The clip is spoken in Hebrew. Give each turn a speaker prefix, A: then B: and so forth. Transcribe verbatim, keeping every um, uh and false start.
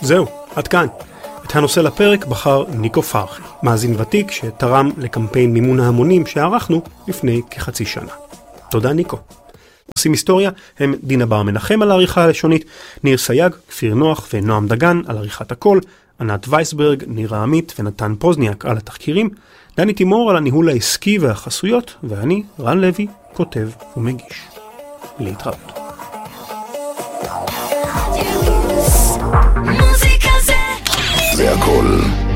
A: זהו, עד כאן. את הנושא לפרק בחר ניקו פרחי, מאזין ותיק שתרם לקמפיין מימון ההמונים שערכנו לפני כחצי שנה. תודה ניקו. עושים היסטוריה הם דינה בר מנחם על העריכה הלשונית, ניר סייג, כפיר נוח ונועם דגן על עריכת הקול, ענת וייסברג, נירה עמית ונתן פוזניאק על התחקירים, דני תימור על הניהול העסקי והחסויות, ואני, רן לוי, כותב ומגיש. להתראות.
B: זה הכל